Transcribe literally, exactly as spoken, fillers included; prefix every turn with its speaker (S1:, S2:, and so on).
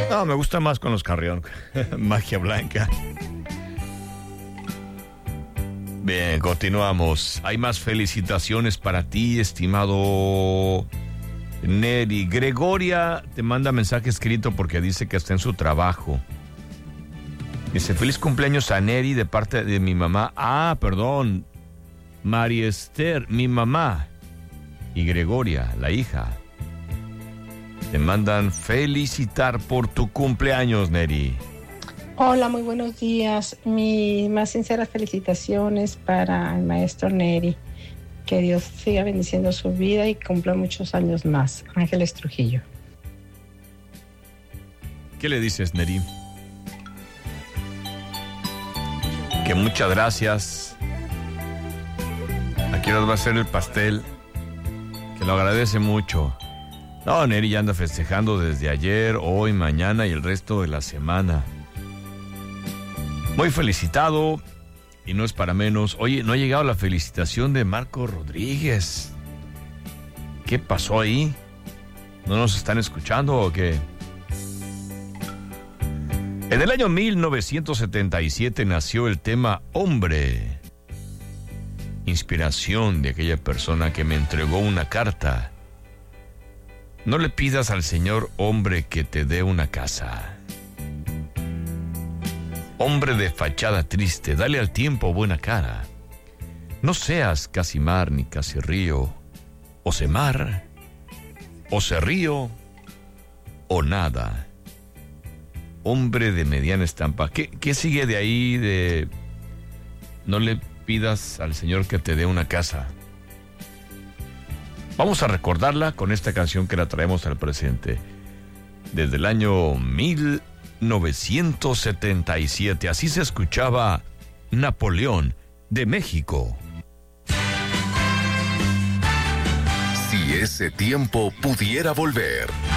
S1: No, me gusta más con los Carrión. Magia Blanca. Bien, continuamos. Hay más felicitaciones para ti, estimado Neri. Gregoria te manda mensaje escrito porque dice que está en su trabajo. Dice, feliz cumpleaños a Neri de parte de mi mamá. Ah, perdón. María Esther, mi mamá. Y Gregoria, la hija. Te mandan felicitar por tu cumpleaños, Neri.
S2: Hola, muy buenos días. Mis más sinceras felicitaciones para el maestro Neri. Que Dios siga bendiciendo su vida y cumpla muchos años más. Ángeles Trujillo.
S1: ¿Qué le dices, Neri? Que muchas gracias. Aquí nos va a hacer el pastel. Que lo agradece mucho. No, Neri ya anda festejando desde ayer, hoy, mañana y el resto de la semana. Muy felicitado, y no es para menos. Oye, no ha llegado la felicitación de Marco Rodríguez. ¿Qué pasó ahí? ¿No nos están escuchando o qué? En el año mil novecientos setenta y siete nació el tema Hombre. Inspiración de aquella persona que me entregó una carta. No le pidas al Señor, hombre, que te dé una casa. Hombre de fachada triste, dale al tiempo buena cara. No seas casi mar ni casi río, o se mar, o se río, o nada. Hombre de mediana estampa. ¿Qué, qué sigue de ahí de no le pidas al Señor que te dé una casa? Vamos a recordarla con esta canción que la traemos al presente. Desde el año mil novecientos setenta y siete, así se escuchaba Napoleón de México.
S3: Si ese tiempo pudiera volver.